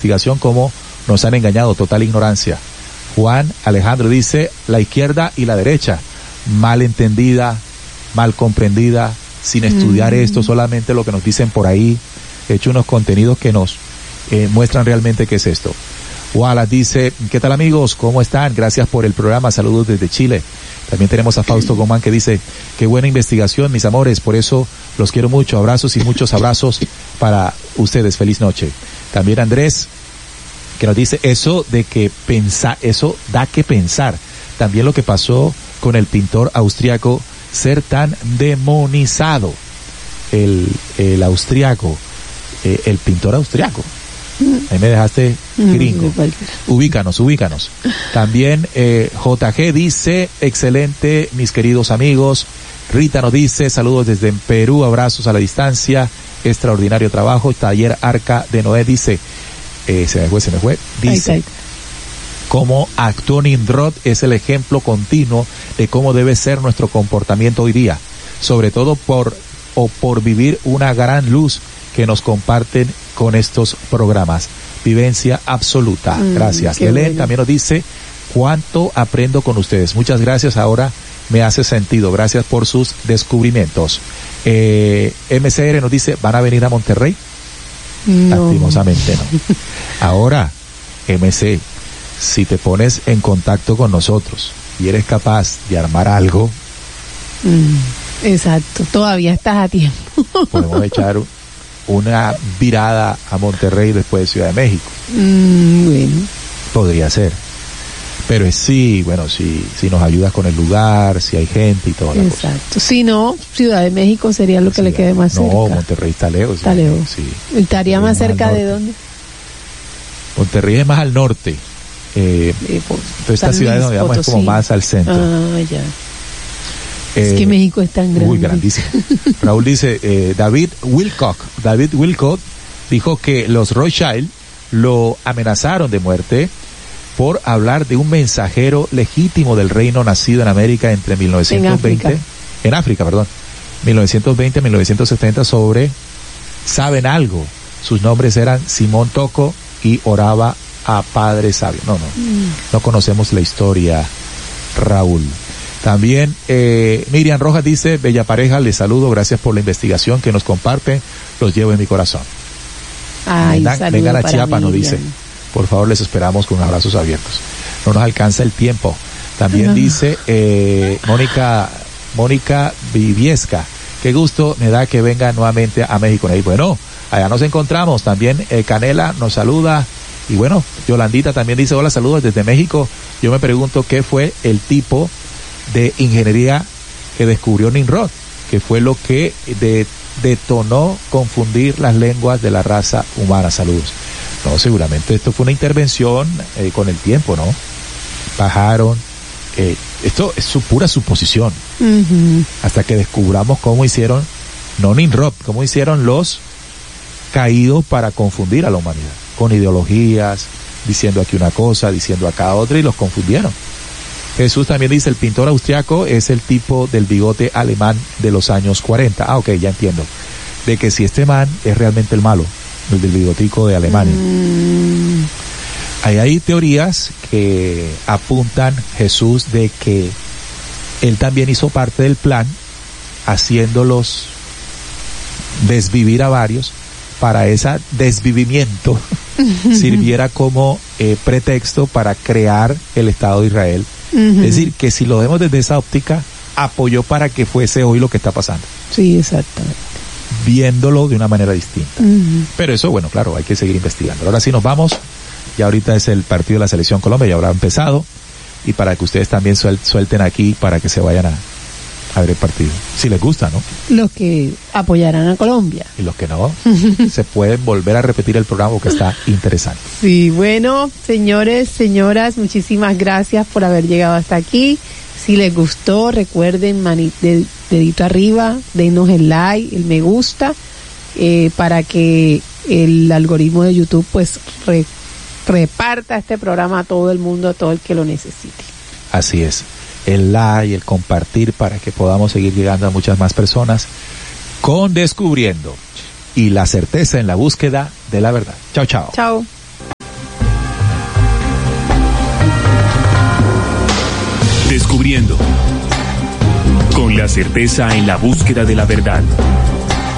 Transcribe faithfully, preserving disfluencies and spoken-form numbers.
investigación cómo nos han engañado, total ignorancia. Juan Alejandro dice, la izquierda y la derecha, mal entendida, mal comprendida, sin estudiar mm. esto, solamente lo que nos dicen por ahí, he hecho unos contenidos que nos eh, muestran realmente qué es esto. Wallace dice, ¿qué tal amigos? ¿Cómo están? Gracias por el programa, saludos desde Chile. También tenemos a Fausto Gomán que dice, qué buena investigación, mis amores, por eso los quiero mucho, abrazos y muchos abrazos para ustedes, feliz noche. También Andrés, que nos dice, eso de que pensar, eso da que pensar. También lo que pasó con el pintor austriaco, ser tan demonizado, el, el austriaco, eh, el pintor austriaco. Ahí me dejaste gringo. Ubícanos, ubícanos. También eh, J G dice, excelente, mis queridos amigos. Rita nos dice, saludos desde Perú, abrazos a la distancia, extraordinario trabajo. Taller Arca de Noé dice, eh, se me fue, se me fue, dice, ahí, ahí. Cómo actuó Nimrod es el ejemplo continuo de cómo debe ser nuestro comportamiento hoy día, sobre todo por, o por vivir una gran luz que nos comparten con estos programas. Vivencia absoluta. Mm, gracias. Belén bueno. También nos dice, cuánto aprendo con ustedes. Muchas gracias, ahora me hace sentido. Gracias por sus descubrimientos. Eh, M C R nos dice, ¿van a venir a Monterrey? No. Lastimosamente no. Ahora, M C, si te pones en contacto con nosotros y eres capaz de armar algo. Mm, exacto, todavía estás a tiempo. Podemos echar una virada a Monterrey después de Ciudad de México. Mm, bueno. Podría ser. Pero es sí, bueno, si, si nos ayudas con el lugar, si hay gente y todo. Exacto. Si no, Ciudad de México sería lo que Ciudad. le quede más cerca. No, Monterrey está lejos. Está lejos. Sí. ¿Estaría más cerca de dónde? Monterrey es más al norte. Eh, eh, pues, entonces esta ciudad nos llama como más al centro. Ah, ya. Es eh, que México es tan grande. Muy grandísimo. Raúl dice, eh, David Wilcock, David Wilcock dijo que los Rothschild lo amenazaron de muerte por hablar de un mensajero legítimo del reino nacido en América entre mil novecientos veinte, en África, en África, perdón, mil novecientos veinte y mil novecientos setenta sobre, ¿saben algo? Sus nombres eran Simón Toco y oraba a Padre Sabio. No, no, mm. no conocemos la historia, Raúl. También eh, Miriam Rojas dice, bella pareja, les saludo, gracias por la investigación que nos comparte, los llevo en mi corazón. Ay, vengan, vengan a Chiapas, nos dice, por favor les esperamos con abrazos abiertos. No nos alcanza el tiempo. También no. dice eh, Mónica Mónica Viviesca, qué gusto me da que venga nuevamente a México. Y bueno, allá nos encontramos. También eh, Canela nos saluda. Y bueno, Yolandita también dice, hola, saludos desde México. Yo me pregunto qué fue el tipo de ingeniería que descubrió Nimrod, que fue lo que de, detonó confundir las lenguas de la raza humana. Saludos. No, seguramente esto fue una intervención eh, con el tiempo, ¿no? Bajaron, eh, esto es su pura suposición, uh-huh. hasta que descubramos cómo hicieron, no Nimrod, cómo hicieron los caídos para confundir a la humanidad, con ideologías, diciendo aquí una cosa, diciendo acá otra, y los confundieron. Jesús también dice, el pintor austriaco es el tipo del bigote alemán de los años cuarenta. Ah, ok, ya entiendo. De que si este man es realmente el malo, el del bigotico de Alemania. Mm. Ahí hay teorías que apuntan Jesús de que él también hizo parte del plan, haciéndolos desvivir a varios, para ese desvivimiento sirviera como eh, pretexto para crear el Estado de Israel. Uh-huh. Es decir, que si lo vemos desde esa óptica, apoyó para que fuese hoy lo que está pasando. Sí, exactamente. Viéndolo de una manera distinta. Uh-huh. Pero eso, bueno, claro, hay que seguir investigando. Ahora sí nos vamos. Ya ahorita es el partido de la Selección Colombia, ya habrá empezado. Y para que ustedes también suel- suelten aquí para que se vayan a, a ver el partido. Si les gusta, ¿no? Los que apoyarán a Colombia. Y los que no, se pueden volver a repetir el programa porque está interesante. Sí, bueno, señores, señoras, muchísimas gracias por haber llegado hasta aquí. Si les gustó, recuerden, mani- de- dedito arriba, denos el like, el me gusta, eh, para que el algoritmo de YouTube pues re- reparta este programa a todo el mundo, a todo el que lo necesite. Así es, el like, el compartir para que podamos seguir llegando a muchas más personas con Descubriendo y la certeza en la búsqueda de la verdad. Chao, chao. Chao. Descubriendo. Con la certeza en la búsqueda de la verdad.